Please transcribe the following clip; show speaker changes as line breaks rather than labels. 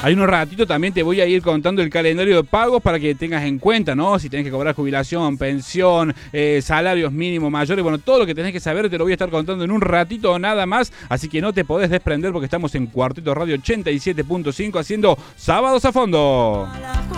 Hay unos ratitos también te voy a ir contando el calendario de pagos para que tengas en cuenta, ¿no? Si tenés que cobrar jubilación, pensión, salarios mínimos, mayores, bueno, todo lo que tenés que saber te lo voy a estar contando en un ratito nada más, así que no te podés desprender porque estamos en Cuarteto Radio 87.5 haciendo Sábados a Fondo.